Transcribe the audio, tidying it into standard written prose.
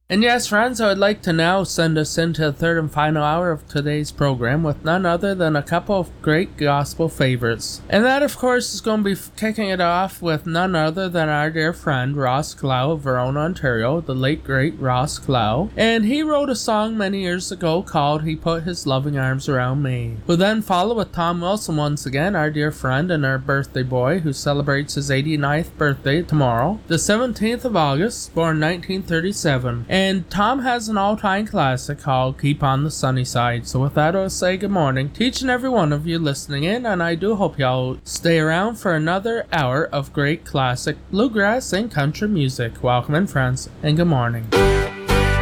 And yes, friends, I would like to now send us into the third and final hour of today's program with none other than a couple of great gospel favorites. And that, of course, is going to be kicking it off with none other than our dear friend Ross Clow of Verona, Ontario, the late great Ross Clow. And he wrote a song many years ago called He Put His Loving Arms Around Me. We'll then follow with Tom Wilson once again, our dear friend and our birthday boy who celebrates his 89th birthday tomorrow, the 17th of August, born 1937. And Tom has an all-time classic called Keep on the Sunny Side. So with that, I'll say good morning to each and every one of you listening in, and I do hope y'all stay around for another hour of great classic bluegrass and country music. Welcome in, friends, and good morning.